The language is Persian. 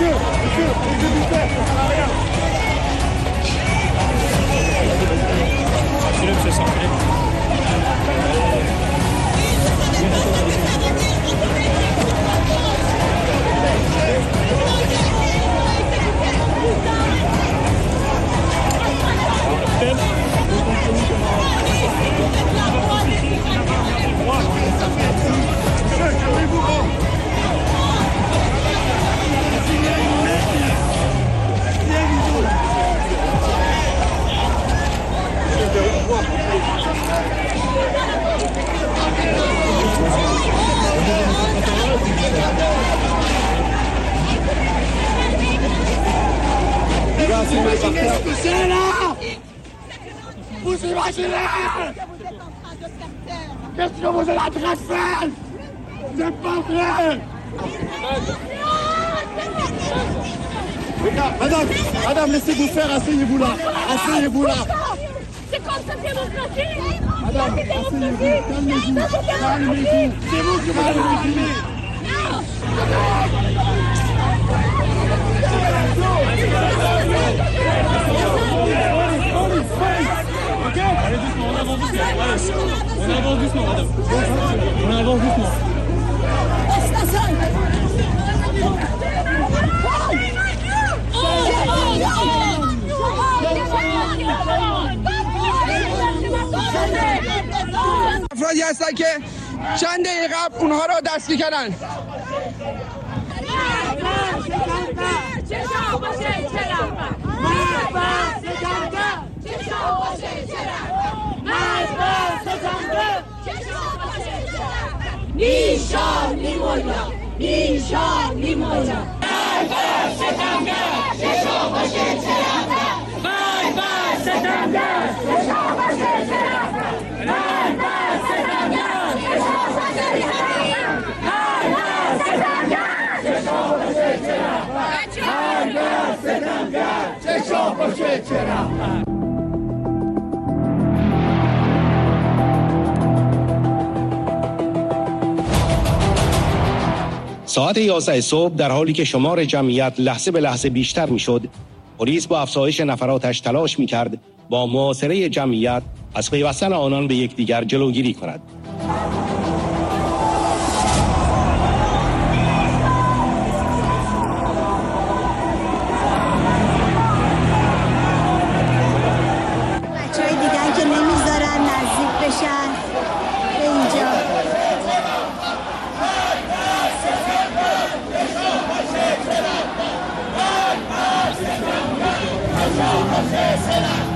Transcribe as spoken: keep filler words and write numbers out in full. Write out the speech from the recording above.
Vous imaginez? Qu'est-ce que vous êtes en train de faire? C'est pas vrai! Regarde, madame, madame, laissez-vous faire, asseyez-vous là, asseyez-vous là. C'est comme ça, démocratie. Madame, asseyez-vous, calmez-vous, calmez-vous. C'est vous qui m'avez calmez. Ok, allez doucement, on avance doucement. Allez, on avance doucement, madame. On avance doucement. افرادی هستن که چند دقیقه قبل اونها را دستگیر کردن. نیشان نیمویا نیشان نیمویا بای بای ستمگر چشم باشه چرا بای بای ستمگر چشم باشه چرا بای بای ستمگر چشم باشه چرا بای بای ستمگر چشم باشه چرا بای بای ستمگر چشم باشه چرا. ساعت یازده صبح در حالی که شمار جمعیت لحظه به لحظه بیشتر میشد، پلیس با افزایش نفراتش تلاش می‌کرد با محاصره جمعیت از پیوستن آنان به یکدیگر جلوگیری کند. بچه‌های دیگه که نمیذارن نزدیک بشن به اینجا. Será